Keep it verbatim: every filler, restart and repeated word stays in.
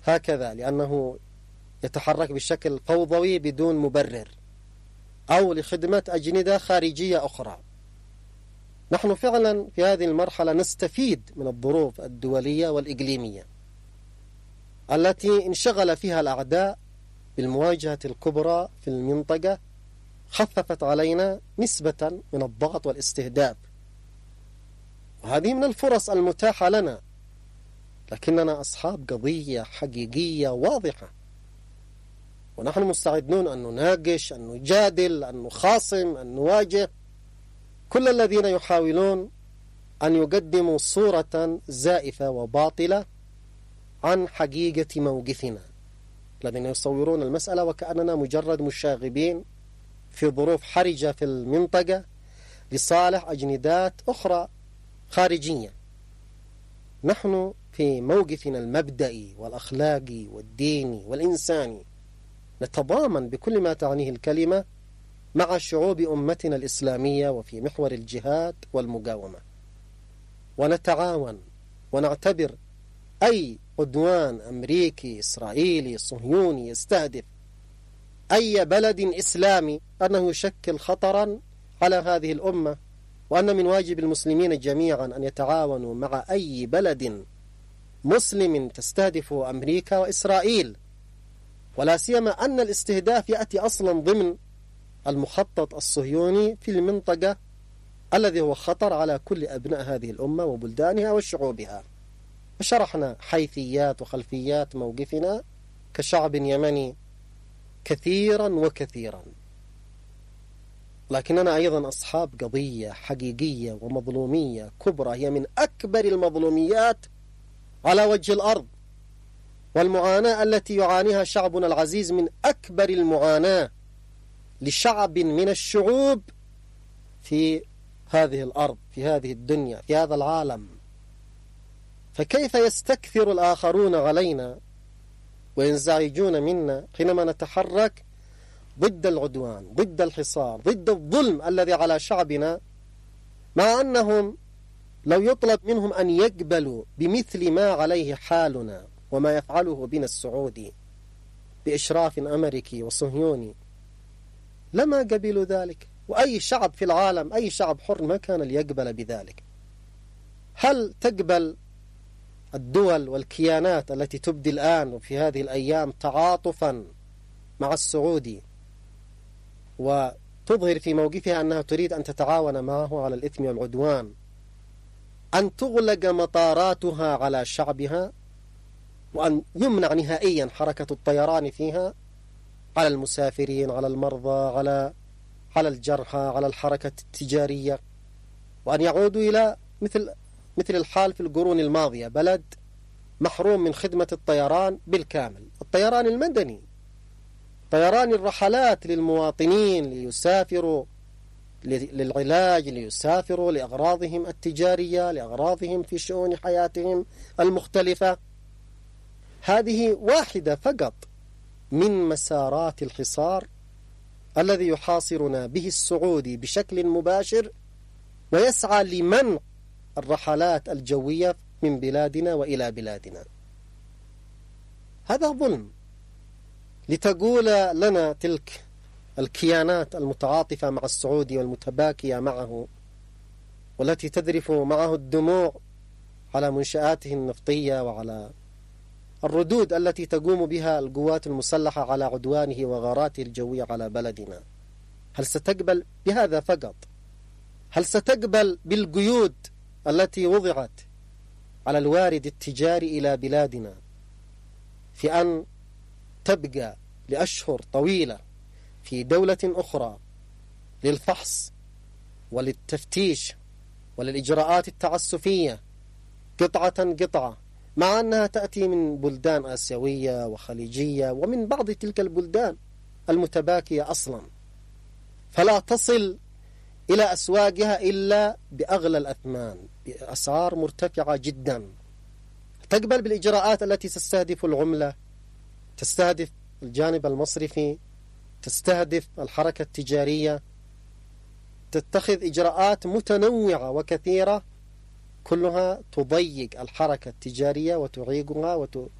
هكذا لأنه يتحرك بشكل فوضوي بدون مبرر أو لخدمة أجندة خارجية أخرى. نحن فعلا في هذه المرحلة نستفيد من الظروف الدولية والإقليمية التي انشغل فيها الأعداء بالمواجهة الكبرى في المنطقة، خففت علينا نسبة من الضغط والاستهداف، وهذه من الفرص المتاحة لنا، لكننا أصحاب قضية حقيقية واضحة، ونحن مستعدون أن نناقش، أن نجادل، أن نخاصم، أن نواجه كل الذين يحاولون أن يقدموا صورة زائفة وباطلة عن حقيقة موقفنا، الذين يصورون المسألة وكأننا مجرد مشاغبين في ظروف حرجة في المنطقة لصالح أجندات أخرى خارجية. نحن في موقفنا المبدئي والأخلاقي والديني والإنساني نتضامن بكل ما تعنيه الكلمة مع شعوب أمتنا الإسلامية وفي محور الجهاد والمقاومة، ونتعاون ونعتبر أي عدوان أمريكي إسرائيلي صهيوني يستهدف أي بلد إسلامي أنه يشكل خطرا على هذه الأمة، وأن من واجب المسلمين جميعا أن يتعاونوا مع أي بلد مسلم تستهدف أمريكا وإسرائيل، ولا سيما أن الاستهداف يأتي أصلا ضمن المخطط الصهيوني في المنطقة الذي هو خطر على كل أبناء هذه الأمة وبلدانها وشعوبها. وشرحنا حيثيات وخلفيات موقفنا كشعب يمني كثيرا وكثيرا، لكننا أيضا أصحاب قضية حقيقية ومظلومية كبرى، هي من أكبر المظلوميات على وجه الأرض، والمعاناة التي يعانيها شعبنا العزيز من أكبر المعاناة لشعب من الشعوب في هذه الأرض، في هذه الدنيا، في هذا العالم. فكيف يستكثر الآخرون علينا وينزعجون منا حينما نتحرك ضد العدوان، ضد الحصار، ضد الظلم الذي على شعبنا، مع أنهم لو يطلب منهم أن يقبلوا بمثل ما عليه حالنا وما يفعله بنا السعودي بإشراف أمريكي وصهيوني لما قبلوا ذلك. وأي شعب في العالم، أي شعب حر ما كان ليقبل بذلك. هل تقبل الدول والكيانات التي تبدي الآن وفي هذه الأيام تعاطفا مع السعودي وتظهر في موقفها أنها تريد أن تتعاون معه على الإثم والعدوان أن تغلق مطاراتها على شعبها وأن يمنع نهائيا حركة الطيران فيها على المسافرين، على المرضى، على على الجرحى، على الحركة التجارية، وأن يعودوا إلى مثل مثل الحال في القرون الماضية، بلد محروم من خدمة الطيران بالكامل، الطيران المدني، طيران الرحلات للمواطنين ليسافروا للعلاج، ليسافروا لأغراضهم التجارية، لأغراضهم في شؤون حياتهم المختلفة. هذه واحدة فقط من مسارات الحصار الذي يحاصرنا به السعودي بشكل مباشر، ويسعى لمنع الرحلات الجوية من بلادنا وإلى بلادنا. هذا ظلم. لتقول لنا تلك الكيانات المتعاطفة مع السعودي والمتباكية معه والتي تذرف معه الدموع على منشآته النفطية وعلى الردود التي تقوم بها القوات المسلحة على عدوانه وغاراته الجوية على بلدنا، هل ستقبل بهذا فقط؟ هل ستقبل بالقيود التي وضعت على الوارد التجاري إلى بلادنا في أن تبقى لأشهر طويلة في دولة أخرى للفحص وللتفتيش وللإجراءات التعسفية قطعة قطعة، مع أنها تأتي من بلدان آسيوية وخليجية ومن بعض تلك البلدان المتباكية أصلا، فلا تصل إلى أسواقها إلا بأغلى الأثمان بأسعار مرتفعة جدا. تقبل بالإجراءات التي تستهدف العملة، تستهدف الجانب المصرفي، تستهدف الحركة التجارية، تتخذ إجراءات متنوعة وكثيرة كلها تضيق الحركة التجارية وتعيقها